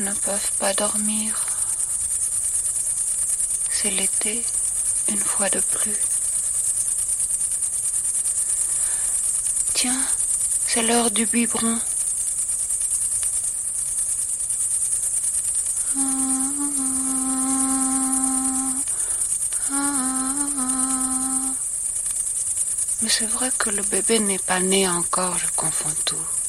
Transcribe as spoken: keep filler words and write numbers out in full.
ne peuvent pas dormir. C'est l'été, une fois de plus. Tiens, c'est l'heure du biberon. Mais c'est vrai que le bébé n'est pas né encore, je confonds tout.